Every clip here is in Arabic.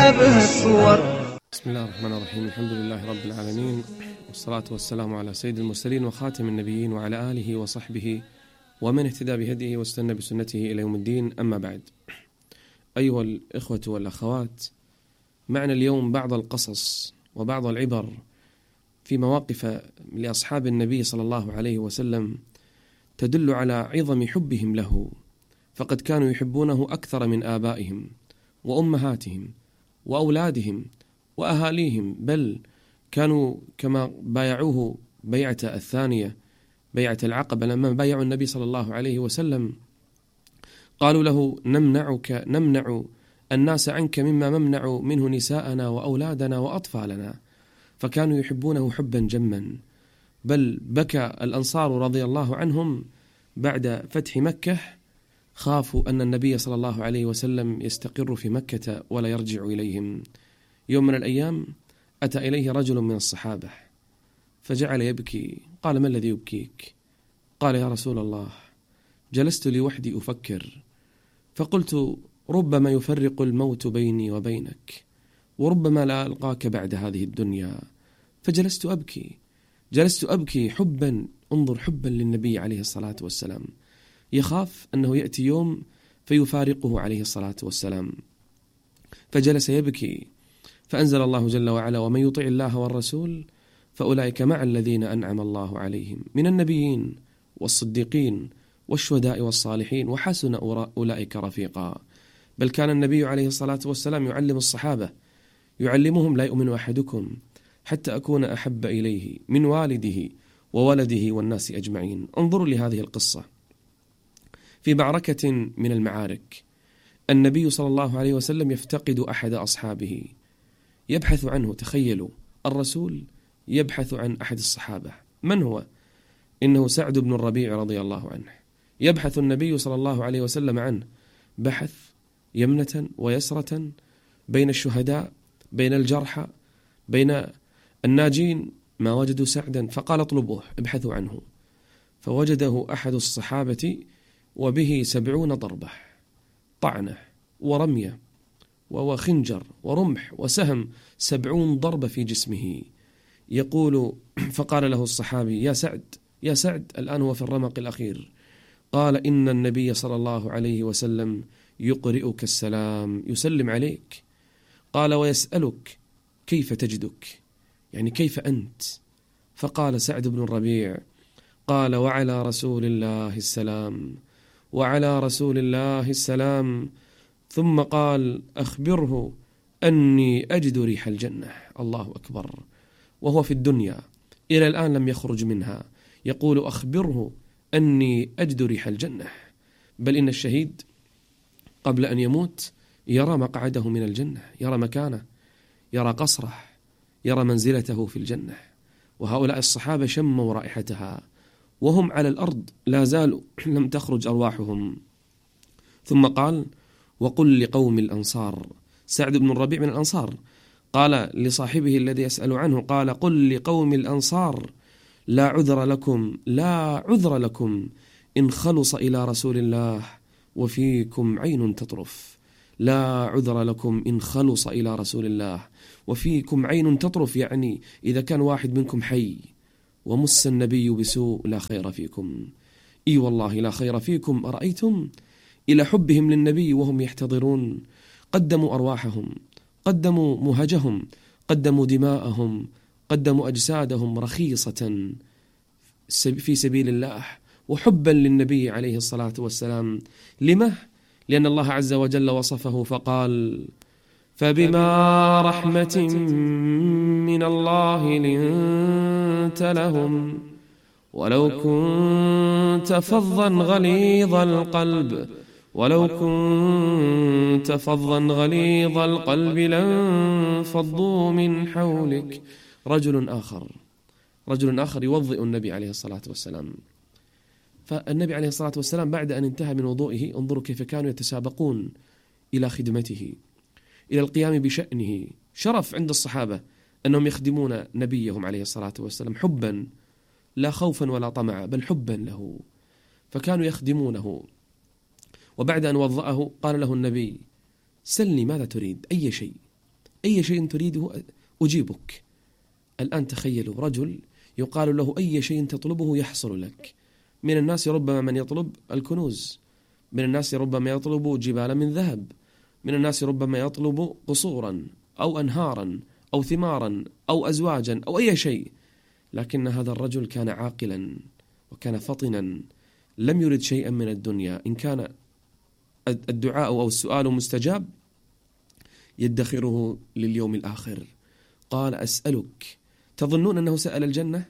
تشابه الصور. بسم الله الرحمن الرحيم. الحمد لله رب العالمين، والصلاة والسلام على سيد المرسلين وخاتم النبيين وعلى آله وصحبه ومن اهتدى بهديه واستنى بسنته إلى يوم الدين. أما بعد، أيها الإخوة والأخوات، معنا اليوم بعض القصص وبعض العبر في مواقف لأصحاب النبي صلى الله عليه وسلم تدل على عظم حبهم له، فقد كانوا يحبونه أكثر من آبائهم وأمهاتهم وأولادهم وأهاليهم، بل كانوا كما بايعوه بيعة الثانية بيعة العقبة لما بايعوا النبي صلى الله عليه وسلم قالوا له: نمنع الناس عنك مما نمنع منه نساءنا وأولادنا وأطفالنا. فكانوا يحبونه حبا جما، بل بكى الأنصار رضي الله عنهم بعد فتح مكة، خافوا أن النبي صلى الله عليه وسلم يستقر في مكة ولا يرجع إليهم. يوم من الأيام أتى إليه رجل من الصحابة فجعل يبكي. قال: ما الذي يبكيك؟ قال: يا رسول الله، جلست لوحدي أفكر، فقلت: ربما يفرق الموت بيني وبينك، وربما لا ألقاك بعد هذه الدنيا. فجلست أبكي حبا، انظر، حبا للنبي عليه الصلاة والسلام، يخاف أنه يأتي يوم فيفارقه عليه الصلاة والسلام. فجلس يبكي، فأنزل الله جل وعلا: ومن يطع الله والرسول فأولئك مع الذين أنعم الله عليهم من النبيين والصديقين والشهداء والصالحين وحسن أولئك رفيقا. بل كان النبي عليه الصلاة والسلام يعلم الصحابة، يعلمهم: لا يؤمن أحدكم حتى أكون أحب إليه من والده وولده والناس أجمعين. انظروا لهذه القصة. في معركة من المعارك النبي صلى الله عليه وسلم يفتقد أحد أصحابه، يبحث عنه. تخيلوا، الرسول يبحث عن أحد الصحابة. من هو؟ إنه سعد بن الربيع رضي الله عنه. يبحث النبي صلى الله عليه وسلم عنه، بحث يمنة ويسرة بين الشهداء، بين الجرحى، بين الناجين، ما وجدوا سعدا، فقال: اطلبوه، ابحثوا عنه. فوجده أحد الصحابة وبه 70 ضربة، طعنة ورمية وخنجر ورمح وسهم، 70 ضربة في جسمه. يقول: فقال له الصحابي: يا سعد، الآن هو في الرمق الأخير. قال: إن النبي صلى الله عليه وسلم يقرئك السلام، يسلم عليك. قال: ويسألك كيف تجدك، يعني كيف أنت؟ فقال سعد بن الربيع: قال: وعلى رسول الله السلام، وعلى رسول الله السلام. ثم قال: أخبره أني أجد ريح الجنة. الله أكبر. وهو في الدنيا إلى الآن لم يخرج منها، يقول: أخبره أني أجد ريح الجنة. بل إن الشهيد قبل أن يموت يرى مقعده من الجنة، يرى مكانه، يرى قصره، يرى منزلته في الجنة. وهؤلاء الصحابة شموا رائحتها وهم على الأرض، لا زالوا لم تخرج أرواحهم. ثم قال: وقل لقوم الأنصار. سعد بن الربيع من الأنصار، قال لصاحبه الذي يسأل عنه، قال: قل لقوم الأنصار لا عذر لكم إن خلص إلى رسول الله وفيكم عين تطرف. لا عذر لكم إن خلص إلى رسول الله وفيكم عين تطرف، يعني إذا كان واحد منكم حي ومس النبي بسوء لا خير فيكم. إي والله لا خير فيكم. أرأيتم إلى حبهم للنبي وهم يحتضرون، قدموا أرواحهم، قدموا مهجهم، قدموا دماءهم، قدموا أجسادهم رخيصة في سبيل الله، وحبا للنبي عليه الصلاة والسلام. لما؟ لأن الله عز وجل وصفه فقال: فبما رحمة من الله لنت لهم ولو كنت فظا غليظ القلب لانفضوا من حولك. رجل آخر يوضئ النبي عليه الصلاة والسلام. فالنبي عليه الصلاة والسلام بعد أن انتهى من وضوئه، انظروا كيف كانوا يتسابقون إلى خدمته، إلى القيام بشأنه. شرف عند الصحابة أنهم يخدمون نبيهم عليه الصلاة والسلام حبا، لا خوفا ولا طمعا، بل حبا له. فكانوا يخدمونه. وبعد أن وضأه قال له النبي: سلني ماذا تريد، أي شيء. أي شيء تريده أجيبك. الآن تخيلوا رجل يقال له أي شيء تطلبه يحصل لك. من الناس ربما من يطلب الكنوز، من الناس ربما يطلب جبال من ذهب، من الناس ربما يطلب قصورا أو أنهارا أو ثمارا أو أزواجا أو أي شيء. لكن هذا الرجل كان عاقلا وكان فطنا، لم يرد شيئا من الدنيا. إن كان الدعاء أو السؤال مستجاب يدخره لليوم الآخر. قال أسألك، تظنون أنه سأل الجنة؟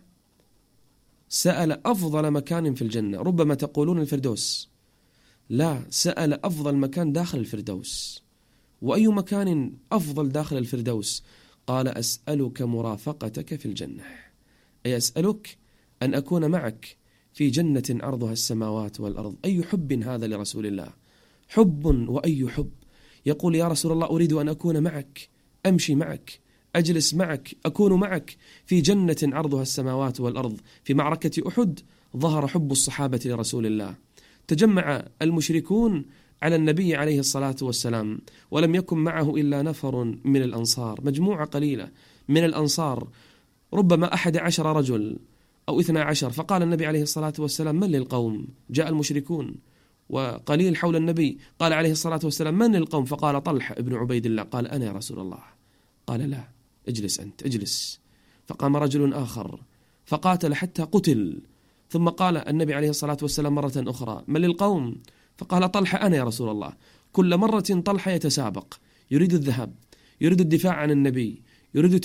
سأل أفضل مكان في الجنة. ربما تقولون الفردوس، لا، سأل أفضل مكان داخل الفردوس. وأي مكان أفضل داخل الفردوس؟ قال أسألك مرافقتك في الجنة، أي أسألك أن أكون معك في جنة عرضها السماوات والأرض. أي حب هذا لرسول الله، حب وأي حب. يقول يا رسول الله أريد أن أكون معك، أمشي معك، أجلس معك، أكون معك في جنة عرضها السماوات والأرض. في معركة أحد ظهر حب الصحابة لرسول الله، تجمع المشركون على النبي عليه الصلاة والسلام، ولم يكن معه إلا نفر من الأنصار، مجموعة قليلة من الأنصار، ربما 11 رجل أو 12. فقال النبي عليه الصلاة والسلام من للقوم؟ جاء المشركون وقليل حول النبي، قال عليه الصلاة والسلام من للقوم؟ فقال طلحة ابن عبيد الله. قال أنا يا رسول الله. قال لا، اجلس أنت، اجلس. فقام رجل آخر فقاتل حتى قتل. ثم قال النبي عليه الصلاة والسلام مرة أخرى من للقوم؟ فقال طلحة أنا يا رسول الله. كل مرة طلحة يتسابق، يريد الذهاب، يريد الدفاع عن النبي، يريد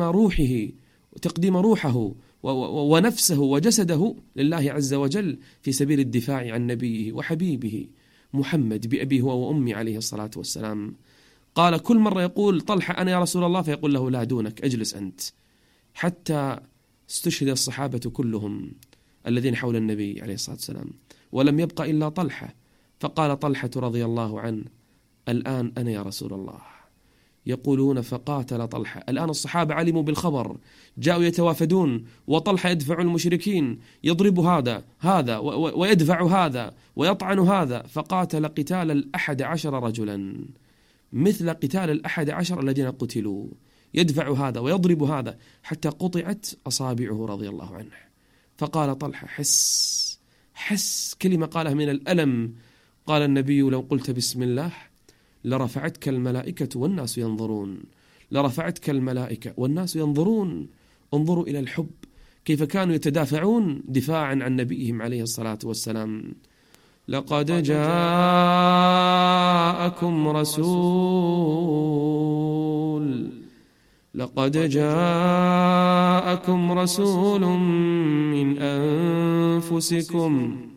تقديم روحه ونفسه وجسده لله عز وجل في سبيل الدفاع عن نبيه وحبيبه محمد بأبيه هو وأمي عليه الصلاة والسلام. قال كل مرة يقول طلحة أنا يا رسول الله، فيقول له لا دونك، أجلس أنت. حتى استشهد الصحابة كلهم الذين حول النبي عليه الصلاة والسلام، ولم يبقى إلا طلحة. فقال طلحة رضي الله عنه الآن أنا يا رسول الله. يقولون فقاتل طلحة. الآن الصحابة علموا بالخبر، جاءوا يتوافدون، وطلحة يدفع المشركين، يضرب هذا ويدفع هذا ويطعن هذا. فقاتل قتال 11 رجلا، مثل قتال 11 الذين قتلوا، يدفع هذا ويضرب هذا حتى قطعت أصابعه رضي الله عنه. فقال طلحة حس كلمة قالها من الألم. قال النبي لو قلت بسم الله لرفعتك الملائكة والناس ينظرون، لرفعتك الملائكة والناس ينظرون. انظروا إلى الحب، كيف كانوا يتدافعون دفاعا عن نبيهم عليه الصلاة والسلام. لقد جاءكم رسول من أنفسكم